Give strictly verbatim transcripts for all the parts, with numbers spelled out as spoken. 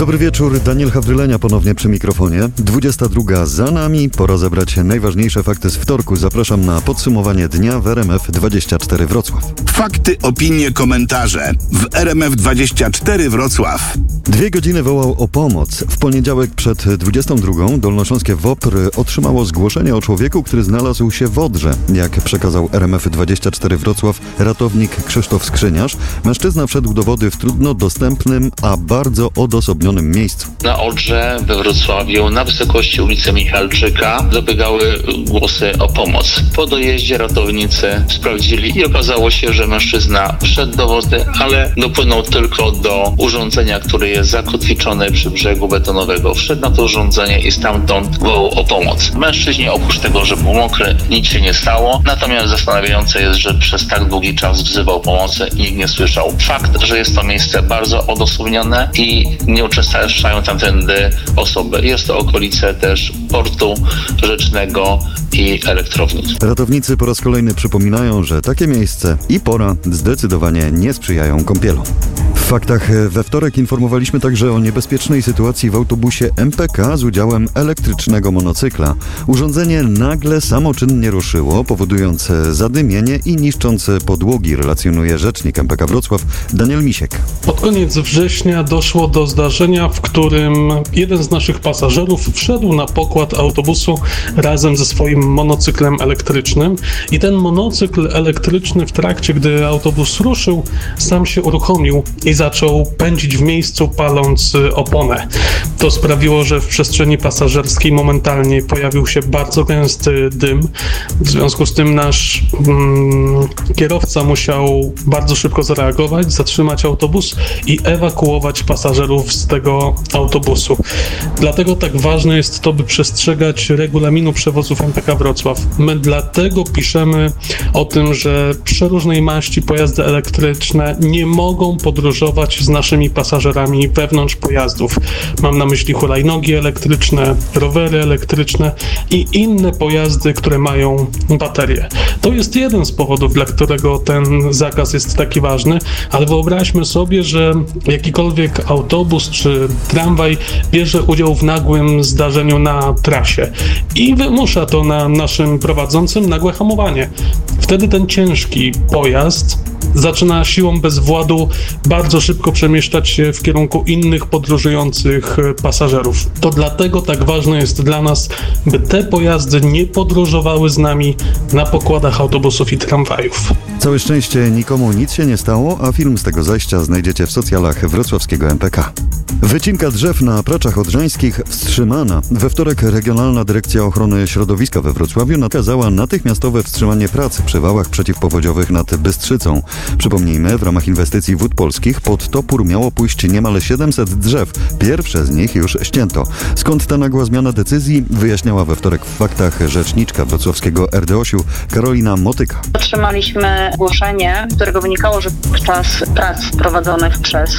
Dobry wieczór, Daniel Hawrylenia ponownie przy mikrofonie. dwudziesta druga za nami, pora zebrać najważniejsze fakty z wtorku. Zapraszam na podsumowanie dnia w R M F dwadzieścia cztery Wrocław. Fakty, opinie, komentarze w R M F dwadzieścia cztery Wrocław. Dwie godziny wołał o pomoc. W poniedziałek przed dwudziestą drugą dolnośląskie W O P R otrzymało zgłoszenie o człowieku, który znalazł się w Odrze. Jak przekazał R M F dwadzieścia cztery Wrocław ratownik Krzysztof Skrzyniarz, mężczyzna wszedł do wody w trudno dostępnym, a bardzo odosobnionym miejscu. Na Odrze we Wrocławiu, na wysokości ulicy Michalczyka, dobiegały głosy o pomoc. Po dojeździe ratownicy sprawdzili i okazało się, że mężczyzna wszedł do wody, ale dopłynął tylko do urządzenia, które jest zakotwiczone przy brzegu betonowego. Wszedł na to urządzenie i stamtąd wołał o pomoc. Mężczyźnie, oprócz tego, że był mokry, nic się nie stało. Natomiast zastanawiające jest, że przez tak długi czas wzywał pomocy i nikt nie słyszał. Fakt, że jest to miejsce bardzo odosobnione i nie uczęszczają tamtędy osoby. Jest to okolice też portu rzecznego i elektrowni. Ratownicy po raz kolejny przypominają, że takie miejsce i pora zdecydowanie nie sprzyjają kąpielom. W faktach we wtorek informowaliśmy także o niebezpiecznej sytuacji w autobusie M P K z udziałem elektrycznego monocykla. Urządzenie nagle samoczynnie ruszyło, powodując zadymienie i niszcząc podłogi, relacjonuje rzecznik M P K Wrocław Daniel Misiek. Pod koniec września doszło do zdarzenia, w którym jeden z naszych pasażerów wszedł na pokład autobusu razem ze swoim monocyklem elektrycznym i ten monocykl elektryczny w trakcie, gdy autobus ruszył, sam się uruchomił i zaczął pędzić w miejscu, paląc oponę. To sprawiło, że w przestrzeni pasażerskiej momentalnie pojawił się bardzo gęsty dym. W związku z tym nasz mm, kierowca musiał bardzo szybko zareagować, zatrzymać autobus i ewakuować pasażerów z tego autobusu. Dlatego tak ważne jest to, by przestrzegać regulaminu przewozów M P K Wrocław. My dlatego piszemy o tym, że przeróżnej maści pojazdy elektryczne nie mogą podróżować z naszymi pasażerami wewnątrz pojazdów. Mam na myśli hulajnogi elektryczne, rowery elektryczne i inne pojazdy, które mają baterie. To jest jeden z powodów, dla którego ten zakaz jest taki ważny, ale wyobraźmy sobie, że jakikolwiek autobus czy tramwaj bierze udział w nagłym zdarzeniu na trasie i wymusza to na naszym prowadzącym nagłe hamowanie. Wtedy ten ciężki pojazd zaczyna siłą bezwładu bardzo szybko przemieszczać się w kierunku innych podróżujących pasażerów. To dlatego tak ważne jest dla nas, by te pojazdy nie podróżowały z nami na pokładach autobusów i tramwajów. Całe szczęście nikomu nic się nie stało, a film z tego zajścia znajdziecie w socjalach wrocławskiego M P K. Wycinka drzew na Praczach Odrzańskich wstrzymana. We wtorek Regionalna Dyrekcja Ochrony Środowiska we Wrocławiu nakazała natychmiastowe wstrzymanie prac przy wałach przeciwpowodziowych nad Bystrzycą. Przypomnijmy, w ramach inwestycji Wód Polskich pod topór miało pójść niemal siedemset drzew. Pierwsze z nich już ścięto. Skąd ta nagła zmiana decyzji, wyjaśniała we wtorek w faktach rzeczniczka wrocławskiego R D O S-u Karolina Motyka. Otrzymaliśmy ogłoszenie, z którego wynikało, że podczas prac prowadzonych przez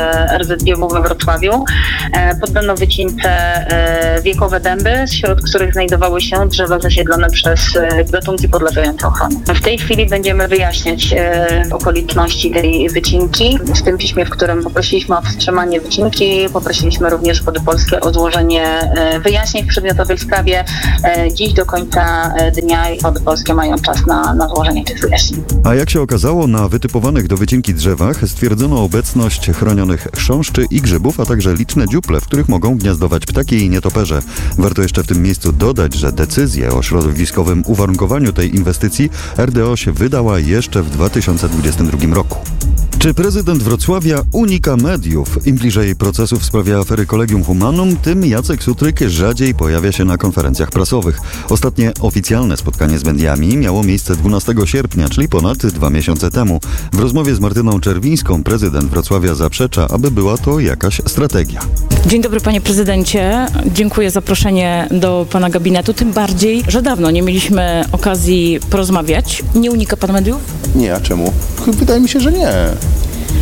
R Z G W we Wrocławiu poddano wycince wiekowe dęby, wśród których znajdowały się drzewa zasiedlone przez gatunki podlegające ochronie. W tej chwili będziemy wyjaśniać okoliczności tej wycinki. W tym piśmie, w którym poprosiliśmy o wstrzymanie wycinki, poprosiliśmy również Wody Polskie o złożenie wyjaśnień w przedmiotowej sprawie. Dziś do końca dnia Wody Polskie mają czas na, na złożenie tych wyjaśnień. A jak się okazało, na wytypowanych do wycinki drzewach stwierdzono obecność chronionych chrząszczy i grzybów, a także liczne dziuple, w których mogą gniazdować ptaki i nietoperze. Warto jeszcze w tym miejscu dodać, że decyzję o środowiskowym uwarunkowaniu tej inwestycji R D O S wydała jeszcze w dwa tysiące dwudziestym drugim roku. Czy prezydent Wrocławia unika mediów? Im bliżej procesu w sprawie afery Collegium Humanum, tym Jacek Sutryk rzadziej pojawia się na konferencjach prasowych. Ostatnie oficjalne spotkanie z mediami miało miejsce dwunastego sierpnia, czyli ponad dwa miesiące temu. W rozmowie z Martyną Czerwińską prezydent Wrocławia zaprzecza, aby była to jakaś strategia. Dzień dobry, panie prezydencie. Dziękuję za zaproszenie do pana gabinetu, tym bardziej, że dawno nie mieliśmy okazji porozmawiać. Nie unika pan mediów? Nie, a czemu? Wydaje mi się, że nie.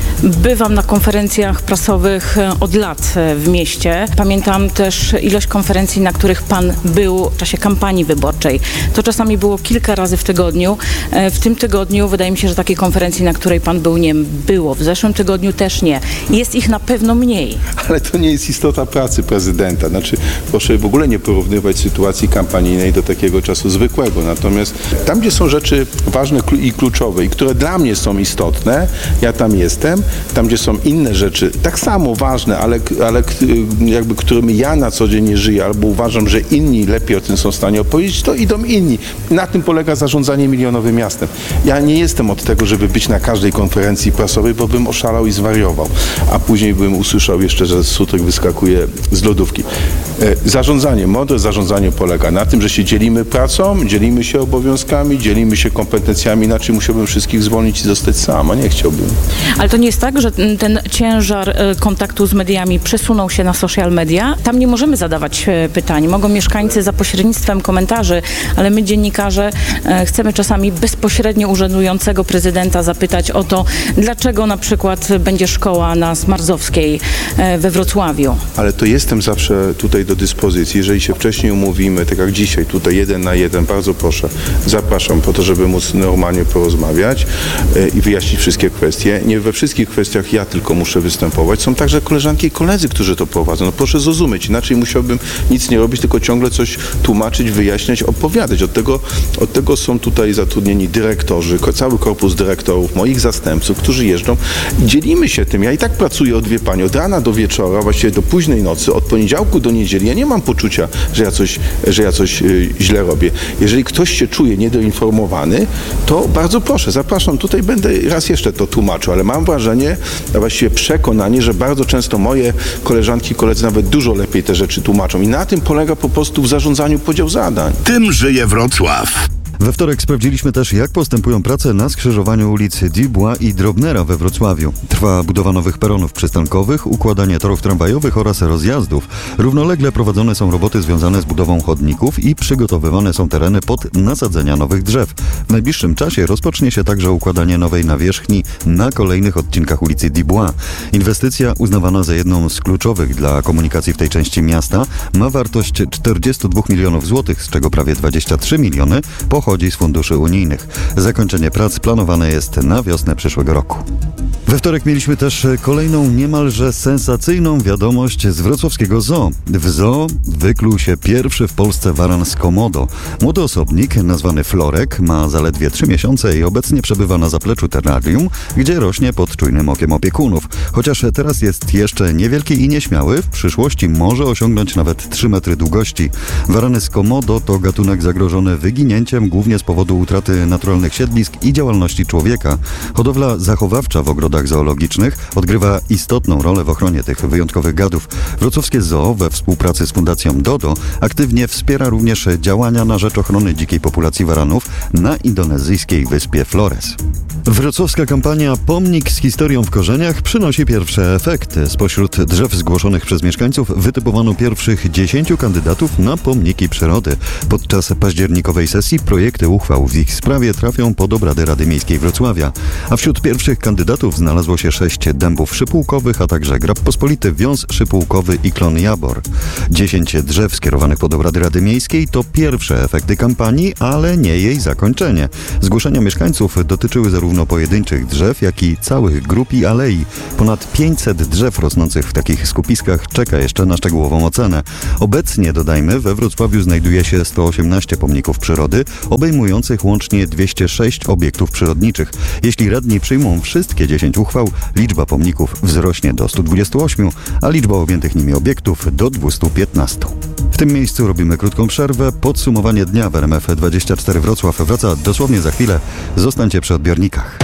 Bywam na konferencjach prasowych od lat w mieście. Pamiętam też ilość konferencji, na których pan był w czasie kampanii wyborczej. To czasami było kilka razy w tygodniu. W tym tygodniu wydaje mi się, że takiej konferencji, na której pan był, nie było. W zeszłym tygodniu też nie. Jest ich na pewno mniej. Ale to nie jest istota pracy prezydenta. Znaczy, proszę w ogóle nie porównywać sytuacji kampanijnej do takiego czasu zwykłego. Natomiast tam, gdzie są rzeczy ważne i kluczowe i które dla mnie są istotne, ja tam jestem. Tam, gdzie są inne rzeczy, tak samo ważne, ale, ale jakby którymi ja na co dzień nie żyję, albo uważam, że inni lepiej o tym są w stanie opowiedzieć, to idą inni. Na tym polega zarządzanie milionowym miastem. Ja nie jestem od tego, żeby być na każdej konferencji prasowej, bo bym oszalał i zwariował. A później bym usłyszał jeszcze, że Sutek wyskakuje z lodówki. Zarządzanie, mądre zarządzanie polega na tym, że się dzielimy pracą, dzielimy się obowiązkami, dzielimy się kompetencjami, inaczej musiałbym wszystkich zwolnić i zostać sam, a nie chciałbym. Ale to nie jest tak, że ten ciężar kontaktu z mediami przesunął się na social media? Tam nie możemy zadawać pytań. Mogą mieszkańcy za pośrednictwem komentarzy, ale my dziennikarze chcemy czasami bezpośrednio urzędującego prezydenta zapytać o to, dlaczego na przykład będzie szkoła na Smarzowskiej we Wrocławiu. Ale to jestem zawsze tutaj do dyspozycji. Jeżeli się wcześniej umówimy, tak jak dzisiaj, tutaj jeden na jeden, bardzo proszę, zapraszam po to, żeby móc normalnie porozmawiać i wyjaśnić wszystkie kwestie. Nie we wszystkich kwestiach ja tylko muszę występować. Są także koleżanki i koledzy, którzy to prowadzą. No proszę zrozumieć, inaczej musiałbym nic nie robić, tylko ciągle coś tłumaczyć, wyjaśniać, opowiadać. Od tego, od tego są tutaj zatrudnieni dyrektorzy, cały korpus dyrektorów, moich zastępców, którzy jeżdżą i dzielimy się tym. Ja i tak pracuję od, wie pani, od rana do wieczora, właściwie do późnej nocy, od poniedziałku do niedzieli. Ja nie mam poczucia, że ja coś, że ja coś yy, źle robię. Jeżeli ktoś się czuje niedoinformowany, to bardzo proszę, zapraszam. Tutaj będę raz jeszcze to tłumaczył, ale mam wrażenie, a właściwie przekonanie, że bardzo często moje koleżanki i koledzy nawet dużo lepiej te rzeczy tłumaczą. I na tym polega po prostu w zarządzaniu podział zadań. Tym żyje Wrocław. We wtorek sprawdziliśmy też, jak postępują prace na skrzyżowaniu ulic Dubois i Drobnera we Wrocławiu. Trwa budowa nowych peronów przystankowych, układanie torów tramwajowych oraz rozjazdów. Równolegle prowadzone są roboty związane z budową chodników i przygotowywane są tereny pod nasadzenia nowych drzew. W najbliższym czasie rozpocznie się także układanie nowej nawierzchni na kolejnych odcinkach ulicy Dubois. Inwestycja, uznawana za jedną z kluczowych dla komunikacji w tej części miasta, ma wartość czterdzieści dwa milionów złotych, z czego prawie dwadzieścia trzy miliony pochodzi z funduszy unijnych. Zakończenie prac planowane jest na wiosnę przyszłego roku. We wtorek mieliśmy też kolejną niemalże sensacyjną wiadomość z wrocławskiego zoo. W zoo wykluł się pierwszy w Polsce waran z Komodo. Młody osobnik, nazwany Florek, ma zaledwie trzy miesiące i obecnie przebywa na zapleczu terrarium, gdzie rośnie pod czujnym okiem opiekunów. Chociaż teraz jest jeszcze niewielki i nieśmiały, w przyszłości może osiągnąć nawet trzy metry długości. Warany z Komodo to gatunek zagrożony wyginięciem głównie z powodu utraty naturalnych siedlisk i działalności człowieka. Hodowla zachowawcza w ogrodach zoologicznych odgrywa istotną rolę w ochronie tych wyjątkowych gadów. Wrocławskie Zoo we współpracy z Fundacją Dodo aktywnie wspiera również działania na rzecz ochrony dzikiej populacji waranów na indonezyjskiej wyspie Flores. Wrocławska kampania Pomnik z historią w korzeniach przynosi pierwsze efekty. Spośród drzew zgłoszonych przez mieszkańców wytypowano pierwszych dziesięciu kandydatów na pomniki przyrody. Podczas październikowej sesji projekty uchwał w ich sprawie trafią pod obrady Rady Miejskiej Wrocławia. A wśród pierwszych kandydatów znalazło się sześć dębów szypułkowych, a także grab pospolity, wiąz szypułkowy i klon jabor. Dziesięć drzew skierowanych pod obrady Rady Miejskiej to pierwsze efekty kampanii, ale nie jej zakończenie. Zgłoszenia mieszkańców dotyczyły zarówno pojedynczych drzew, jak i całych grup i alei. Ponad pięćset drzew rosnących w takich skupiskach czeka jeszcze na szczegółową ocenę. Obecnie, dodajmy, we Wrocławiu znajduje się sto osiemnaście pomników przyrody, obejmujących łącznie dwieście sześć obiektów przyrodniczych. Jeśli radni przyjmą wszystkie dziesięć uchwał, liczba pomników wzrośnie do stu dwudziestu ośmiu, a liczba objętych nimi obiektów do dwustu piętnastu. W tym miejscu robimy krótką przerwę. Podsumowanie dnia w R M F dwadzieścia cztery Wrocław wraca dosłownie za chwilę. Zostańcie przy odbiornikach.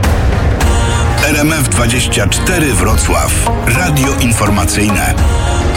R M F dwadzieścia cztery Wrocław. Radio informacyjne.